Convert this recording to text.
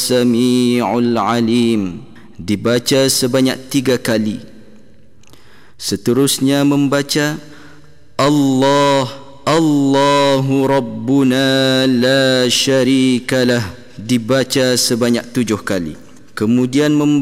samiul alim, dibaca sebanyak 3 kali. Seterusnya membaca Allahu Rabbuna la syarika lah, dibaca sebanyak 7 kali. Kemudian